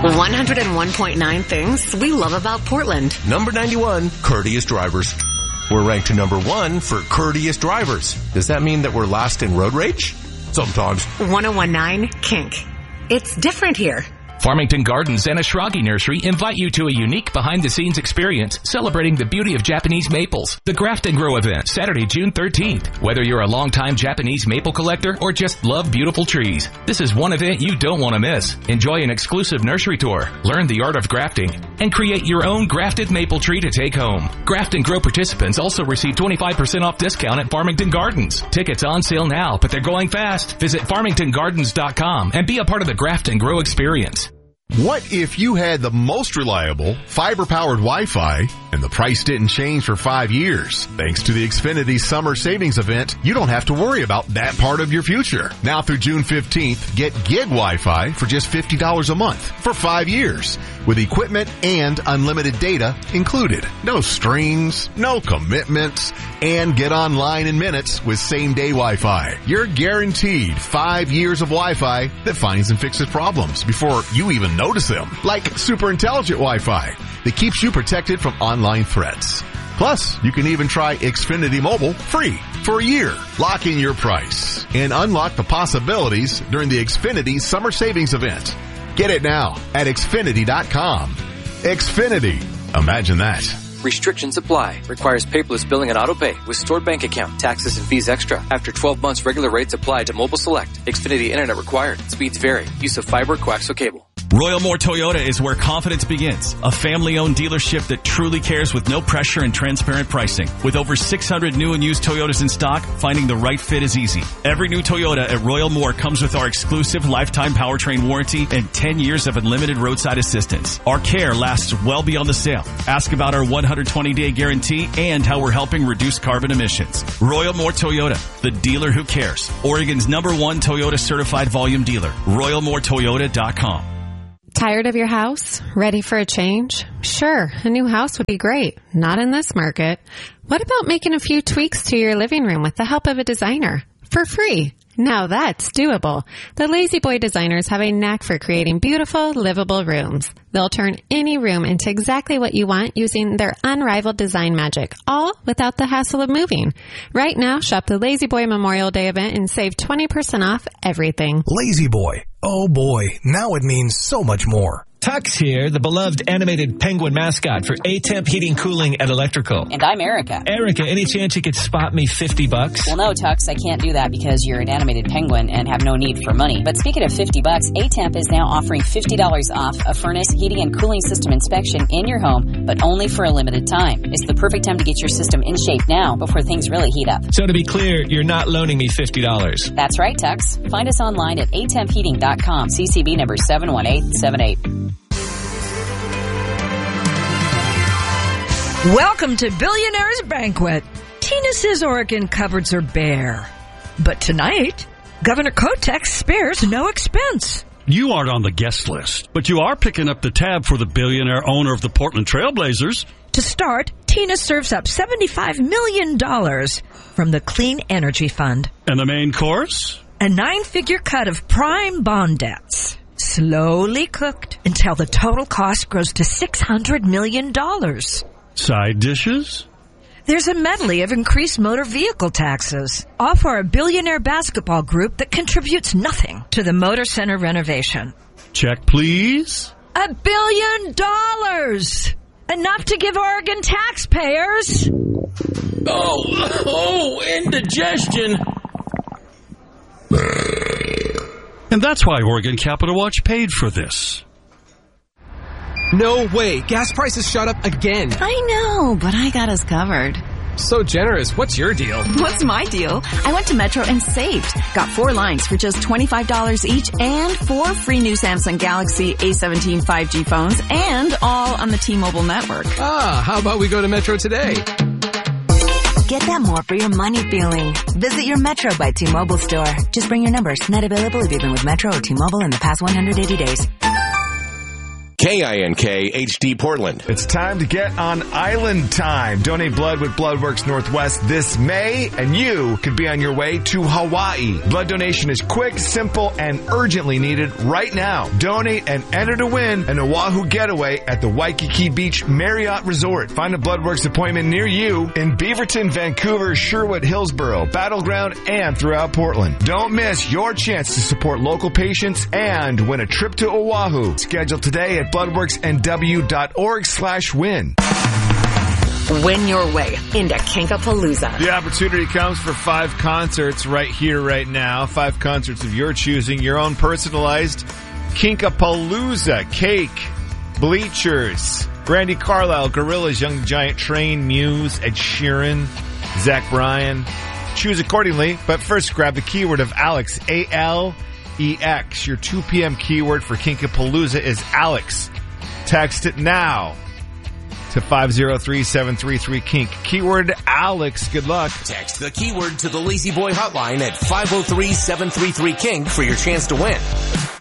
101.9 things we love about Portland. Number 91, courteous drivers. We're ranked number 1 for courteous drivers. Does that mean that we're last in road rage? Sometimes. 101.9 Kink. It's different here. Farmington Gardens and Ashragi Nursery invite you to a unique behind-the-scenes experience celebrating the beauty of Japanese maples. The Graft and Grow event, Saturday, June 13th. Whether you're a longtime Japanese maple collector or just love beautiful trees, this is one event you don't want to miss. Enjoy an exclusive nursery tour, learn the art of grafting, and create your own grafted maple tree to take home. Graft and Grow participants also receive 25% off discount at Farmington Gardens. Tickets on sale now, but they're going fast. Visit farmingtongardens.com and be a part of the Graft and Grow experience. What if you had the most reliable, fiber-powered Wi-Fi and the price didn't change for 5 years? Thanks to the Xfinity Summer Savings Event, you don't have to worry about that part of your future. Now through June 15th, get gig Wi-Fi for just $50 a month for 5 years with equipment and unlimited data included. No strings, no commitments, and get online in minutes with same-day Wi-Fi. You're guaranteed 5 years of Wi-Fi that finds and fixes problems before you even notice them, like super intelligent Wi-Fi that keeps you protected from online threats. Plus, you can even try Xfinity Mobile free for a year. Lock in your price and unlock the possibilities during the Xfinity Summer Savings Event. Get it now at Xfinity.com. Xfinity. Imagine that. Restrictions apply. Requires paperless billing and auto pay with stored bank account. Taxes and fees extra. After 12 months, regular rates apply to Mobile Select. Xfinity Internet required. Speeds vary. Use of fiber, coaxial cable. Royal Moore Toyota is where confidence begins. A family-owned dealership that truly cares with no pressure and transparent pricing. With over 600 new and used Toyotas in stock, finding the right fit is easy. Every new Toyota at Royal Moore comes with our exclusive lifetime powertrain warranty and 10 years of unlimited roadside assistance. Our care lasts well beyond the sale. Ask about our 120-day guarantee and how we're helping reduce carbon emissions. Royal Moore Toyota, the dealer who cares. Oregon's #1 Toyota certified volume dealer. RoyalMooreToyota.com. Tired of your house? Ready for a change? Sure, a new house would be great. Not in this market. What about making a few tweaks to your living room with the help of a designer? For free. Now that's doable. The Lazy Boy designers have a knack for creating beautiful, livable rooms. They'll turn any room into exactly what you want using their unrivaled design magic, all without the hassle of moving. Right now, shop the Lazy Boy Memorial Day event and save 20% off everything. Lazy Boy. Oh boy, now it means so much more. Tux here, the beloved animated penguin mascot for A-Temp Heating, Cooling, and Electrical. And I'm Erica. Erica, any chance you could spot me $50? Well, no, Tux, I can't do that because you're an animated penguin and have no need for money. But speaking of $50, A-Temp is now offering $50 off a furnace, heating, and cooling system inspection in your home, but only for a limited time. It's the perfect time to get your system in shape now before things really heat up. So to be clear, you're not loaning me $50. That's right, Tux. Find us online at atempheating.com, CCB number 71878. Welcome to Billionaire's Banquet. Tina says Oregon cupboards are bare. But tonight, Governor Kotek spares no expense. You aren't on the guest list, but you are picking up the tab for the billionaire owner of the Portland Trailblazers. To start, Tina serves up $75 million from the Clean Energy Fund. And the main course? A 9-figure cut of prime bond debts. Slowly cooked until the total cost grows to $600 million. Side dishes? There's a medley of increased motor vehicle taxes, all for a billionaire basketball group that contributes nothing to the Motor Center renovation. Check, please. $1 billion! Enough to give Oregon taxpayers. Indigestion. And that's why Oregon Capital Watch paid for this. No way. Gas prices shot up again. I know, but I got us covered. So generous. What's your deal? What's my deal? I went to Metro and saved. Got 4 lines for just $25 each and 4 free new Samsung Galaxy A17 5G phones and all on the T-Mobile network. How about we go to Metro today? Get that more for your money feeling. Visit your Metro by T-Mobile store. Just bring your numbers. Not available if you've been with Metro or T-Mobile in the past 180 days. KINK HD Portland. It's time to get on Island Time. Donate blood with Bloodworks Northwest this May, and you could be on your way to Hawaii. Blood donation is quick, simple, and urgently needed right now. Donate and enter to win an Oahu getaway at the Waikiki Beach Marriott Resort. Find a Bloodworks appointment near you in Beaverton, Vancouver, Sherwood, Hillsborough, Battleground, and throughout Portland. Don't miss your chance to support local patients and win a trip to Oahu. Schedule today at bloodworksnw.org/win. Win your way into Kinkapalooza. The opportunity comes for 5 concerts right here, right now. 5 concerts of your choosing, your own personalized Kinkapalooza. Cake, Bleachers, Brandi Carlile, Gorillaz, Young Giant, Train, Muse, Ed Sheeran, Zach Bryan. Choose accordingly, but first grab the keyword of Alex, ALEX. Your 2 p.m. keyword for Kinkapalooza is Alex. Text it now to 503-733-KINK. Keyword Alex. Good luck. Text the keyword to the Lazy Boy hotline at 503-733-KINK for your chance to win.